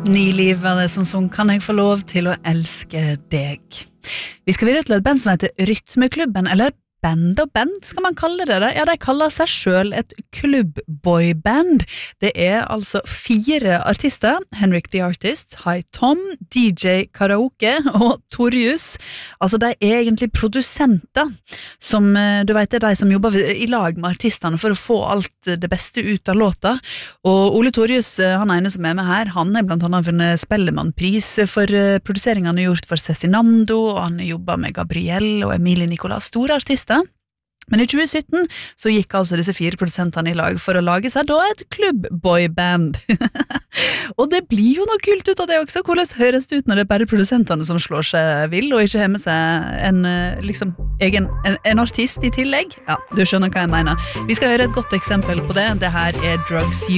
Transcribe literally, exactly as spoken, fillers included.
Ni liv var det som sånn, kan jeg få lov til å elske deg. Vi skal videre til et band som heter Rytmeklubben, eller band og band, skal man kalle det det? Ja, de kaller seg selv et klubbboyband. Det er altså fire artister, Henrik the Artist, Hi Tom, D J Karaoke og Torjus. Altså, de er egentlig produsenter, som, du vet, det er de som jobber i lag med artistene for å få alt det beste ut av låta. Og Ole Torjus, han ene som er med her, han er blant annet vunnet Spellemannpris for produseringen han har gjort for Cezinando, og han jobber med Gabrielle og Emilie Nicolas, store artister. Men i tjue sytten så gikk altså disse fire produsentene i lag for å lage seg da et klubbboyband. Og det blir jo noe kult ut av det også. Hvordan høres det ut når det er bare produsentene som slår seg vill, og ikke har med seg en, liksom, egen, en, en artist i tillegg? Ja, du skjønner hva jeg mener. Vi skal høre et godt eksempel på det. Det her er Drugs